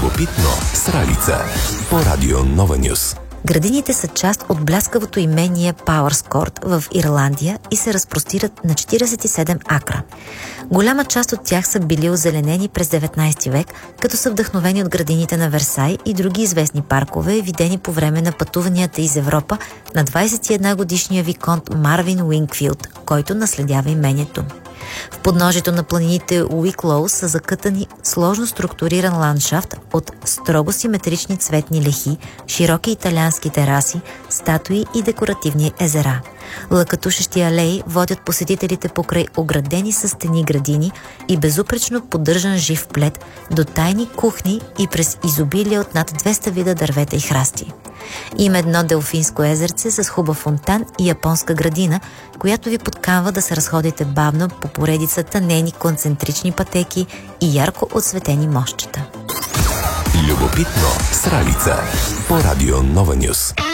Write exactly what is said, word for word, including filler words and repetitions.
Любопитно с Ралица по Радио Нова Нюс. Градините са част от бляскавото имение Пауърскорт в Ирландия и се разпростират на четиридесет и седем акра. Голяма част от тях са били озеленени през деветнайсети век, като са вдъхновени от градините на Версай и други известни паркове, видени по време на пътуванията из Европа на двайсет и една годишния виконт Марвин Уинкфилд, който наследява имението. В подножието на планините Уиклоу са закътани сложно структуриран ландшафт от строго симетрични цветни лехи, широки италиански тераси, статуи и декоративни езера. Лъкатушещи алеи водят посетителите покрай оградени със стени градини и безупречно поддържан жив плет до тайни кухни и през изобилие от над двеста вида дървета и храсти. Има едно делфинско езерце с хубав фонтан и японска градина, която ви подканва да се разходите бавно по поредицата нейни концентрични пътеки и ярко отсветени мостчета. Любопитно с Ралица по Радио Нова Нюс.